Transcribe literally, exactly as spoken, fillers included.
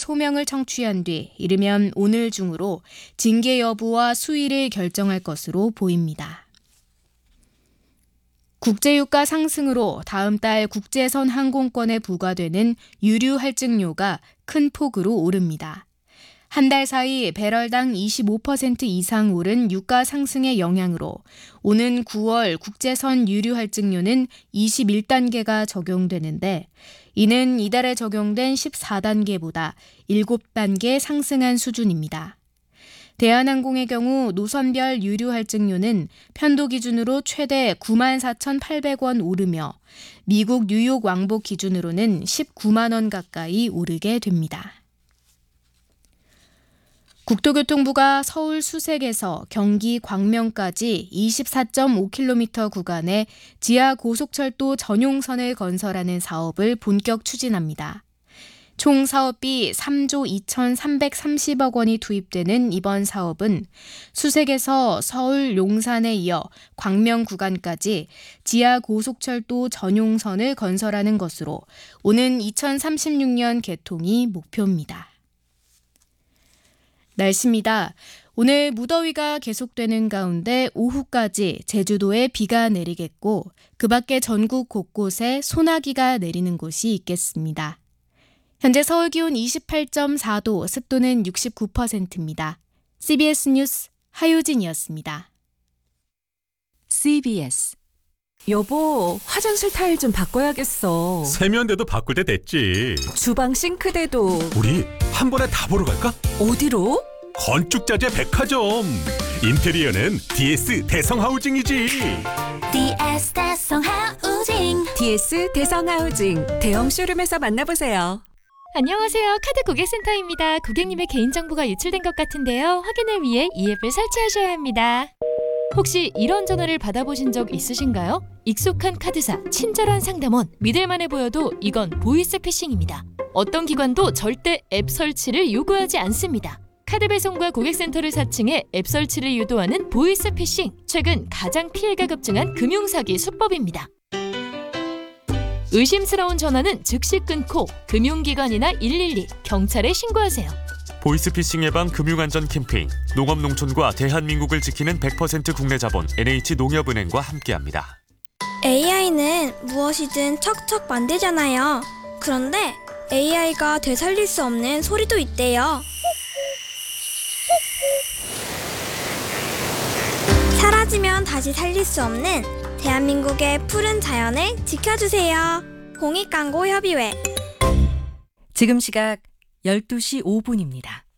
소명을 청취한 뒤 이르면 오늘 중으로 징계 여부와 수위를 결정할 것으로 보입니다. 국제유가 상승으로 다음 달 국제선 항공권에 부과되는 유류 할증료가 큰 폭으로 오릅니다. 한 달 사이 배럴당 이십오 퍼센트 이상 오른 유가 상승의 영향으로 오는 구월 국제선 유류 할증료는 이십일 단계가 적용되는데 이는 이달에 적용된 십사 단계보다 일곱 단계 상승한 수준입니다. 대한항공의 경우 노선별 유류 할증료는 편도 기준으로 최대 구만 사천팔백 원 오르며 미국 뉴욕 왕복 기준으로는 십구만 원 가까이 오르게 됩니다. 국토교통부가 서울 수색에서 경기 광명까지 이십사 점 오 킬로미터 구간에 지하 고속철도 전용선을 건설하는 사업을 본격 추진합니다. 총 사업비 삼조 이천삼백삼십억 원이 투입되는 이번 사업은 수색에서 서울 용산에 이어 광명 구간까지 지하 고속철도 전용선을 건설하는 것으로 오는 이천삼십육 년 개통이 목표입니다. 날씨입니다. 오늘 무더위가 계속되는 가운데 오후까지 제주도에 비가 내리겠고 그 밖에 전국 곳곳에 소나기가 내리는 곳이 있겠습니다. 현재 서울 기온 이십팔 점 사 도, 습도는 육십구 퍼센트입니다. 씨비에스 뉴스 하효진이었습니다. 씨비에스 여보, 화장실 타일 좀 바꿔야겠어. 세면대도 바꿀 때 됐지. 주방 싱크대도. 우리 한 번에 다 보러 갈까? 어디로? 건축자재 백화점. 인테리어는 디에스 대성하우징이지. 디에스 대성하우징. 디에스 대성하우징 대형 쇼룸에서 만나보세요. 안녕하세요. 카드 고객센터입니다. 고객님의 개인정보가 유출된 것 같은데요. 확인을 위해 이 앱을 설치하셔야 합니다. 혹시 이런 전화를 받아보신 적 있으신가요? 익숙한 카드사, 친절한 상담원, 믿을만해 보여도 이건 보이스피싱입니다. 어떤 기관도 절대 앱 설치를 요구하지 않습니다. 카드 배송과 고객센터를 사칭해 앱 설치를 유도하는 보이스피싱. 최근 가장 피해가 급증한 금융사기 수법입니다. 의심스러운 전화는 즉시 끊고 금융기관이나 일일이, 경찰에 신고하세요. 보이스피싱 예방 금융안전 캠페인 농업농촌과 대한민국을 지키는 백 퍼센트 국내 자본 엔에이치농협은행과 함께합니다. 에이아이는 무엇이든 척척 만들잖아요. 그런데 에이아이가 되살릴 수 없는 소리도 있대요. 사라지면 다시 살릴 수 없는 대한민국의 푸른 자연을 지켜주세요. 공익광고협의회. 지금 시각 열두 시 오 분입니다.